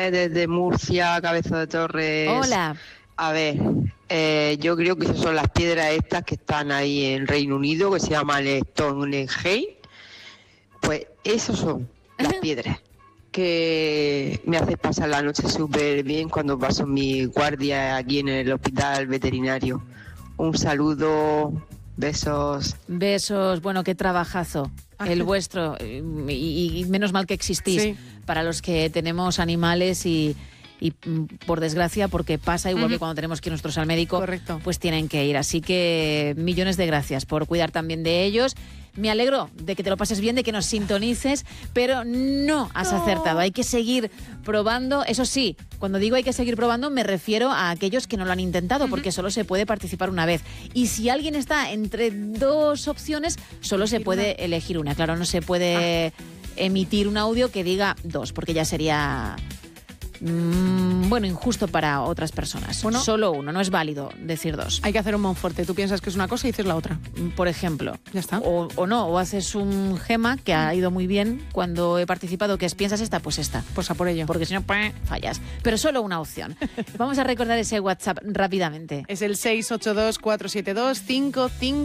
Torres, desde Murcia, Cabeza de Torres. Hola. A ver, yo creo que esas son las piedras estas que están ahí en Reino Unido, que se llaman Stonehenge. Pues esas son las piedras que me hacen pasar la noche súper bien cuando paso mi guardia aquí en el hospital veterinario. Un saludo, besos. Besos, bueno, qué trabajazo el vuestro y menos mal que existís para los que tenemos animales y por desgracia, porque pasa igual que cuando tenemos que ir nosotros al médico, pues tienen que ir. Así que millones de gracias por cuidar también de ellos. Me alegro de que te lo pases bien, de que nos sintonices, pero no has acertado. Hay que seguir probando. Eso sí, cuando digo hay que seguir probando, me refiero a aquellos que no lo han intentado, porque solo se puede participar una vez. Y si alguien está entre dos opciones, solo se puede elegir una. Claro, no se puede emitir un audio que diga dos, porque ya sería... bueno, injusto para otras personas. Bueno, solo uno, no es válido decir dos. Hay que hacer un Monforte. Tú piensas que es una cosa y dices la otra. Por ejemplo. Ya está. O no, o haces un Gema, que ha ido muy bien cuando he participado, que es piensas esta, pues esta. Pues a por ello. Porque si no, fallas. Pero solo una opción. Vamos a recordar ese WhatsApp rápidamente. Es el 682 472 55